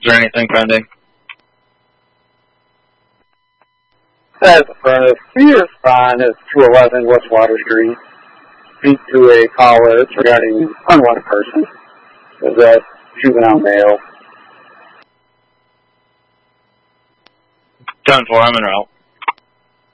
there anything pending? He respond is 211 West Water Street. Speak to a caller regarding unwanted person. Is that juvenile male? 10-4, I'm en route.